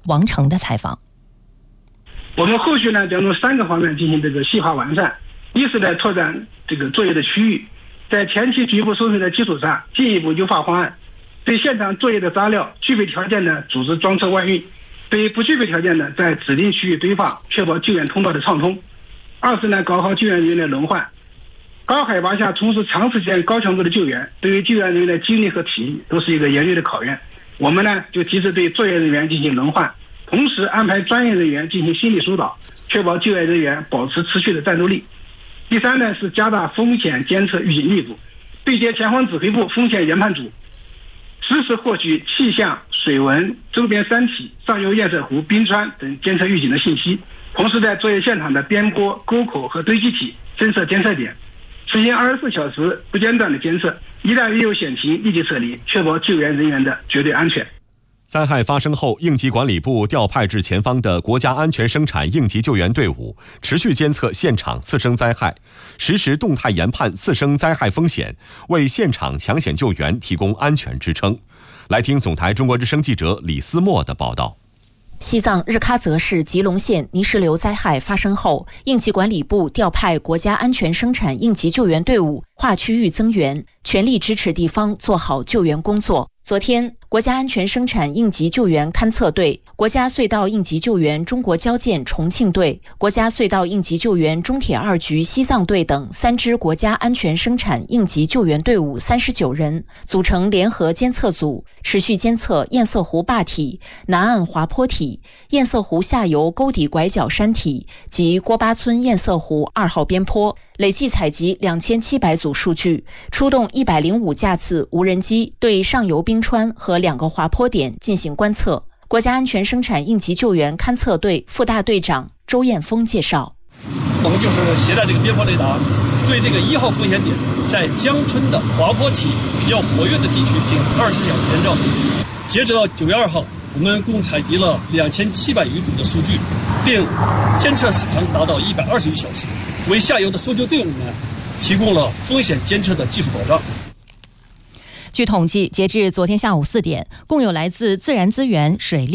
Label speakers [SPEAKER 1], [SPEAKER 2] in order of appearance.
[SPEAKER 1] 王成的采访。
[SPEAKER 2] 我们后续呢将从3个方面进行这个细化完善。一是呢拓展这个作业的区域，在前期局部收存的基础上进一步优化方案，对现场作业的渣料具备条件呢组织装车外运，对不具备条件呢在指定区域堆放，确保救援通道的畅通。二是呢搞好救援人员的轮换。高海拔下从事长时间高强度的救援，对于救援人员的精力和体力都是一个严厉的考验。我们呢就及时对作业人员进行轮换，同时安排专业人员进行心理疏导，确保救援人员保持持续的战斗力。第三呢是加大风险监测预警力度，对接前方指挥部风险研判组，实时获取气象、水文、周边山体、上游堰塞湖、冰川等监测预警的信息，同时在作业现场的边坡、沟口和堆积体增设监测点，实行24小时不间断的监测，一旦遇有险情立即撤离，确保救援人员的绝对安全。
[SPEAKER 3] 灾害发生后，应急管理部调派至前方的国家安全生产应急救援队伍，持续监测现场次生灾害，实时动态研判次生灾害风险，为现场抢险救援提供安全支撑。来听总台中国之声记者李思墨的报道。
[SPEAKER 1] 西藏日喀则市吉隆县泥石流灾害发生后，应急管理部调派国家安全生产应急救援队伍跨区域增援，全力支持地方做好救援工作。昨天，国家安全生产应急救援勘测队、国家隧道应急救援中国交建重庆队、国家隧道应急救援中铁2局西藏队等3支国家安全生产应急救援队伍39人，组成联合监测组，持续监测堰塞湖坝体、南岸滑坡体、堰塞湖下游沟底拐角山体及郭巴村堰塞湖2号边坡，累计采集2700组数据，出动105架次无人机对上游冰川和2个滑坡点进行观测。国家安全生产应急救援勘测队副大队长周艳峰介绍，
[SPEAKER 4] 我们就是携带这个边坡雷达，对这个1号风险点在江春的滑坡体比较活跃的地区进行24小时监测。截止到9月2号，我们共采集了2700余组的数据，并监测时长达到121小时，为下游的搜救队伍呢提供了风险监测的技术保障。
[SPEAKER 1] 据统计，截至昨天下午4点，共有来自自然资源、水利、